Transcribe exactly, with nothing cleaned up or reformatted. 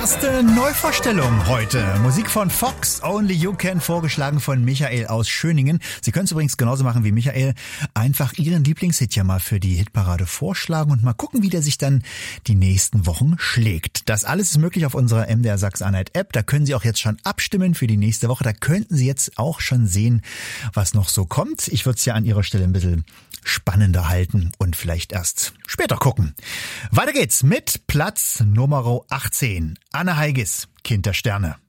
erste Neuvorstellung heute. Musik von Fox, Only You Can, vorgeschlagen von Michael aus Schöningen. Sie können es übrigens genauso machen wie Michael. Einfach Ihren Lieblingshit ja mal für die Hitparade vorschlagen und mal gucken, wie der sich dann die nächsten Wochen schlägt. Das alles ist möglich auf unserer M D R Sachsen-Anhalt App. Da können Sie auch jetzt schon abstimmen für die nächste Woche. Da könnten Sie jetzt auch schon sehen, was noch so kommt. Ich würde es ja an Ihrer Stelle ein bisschen spannender halten und vielleicht erst später gucken. Weiter geht's mit Platz Nummer achtzehn. Anne Heigis, Kind der Sterne.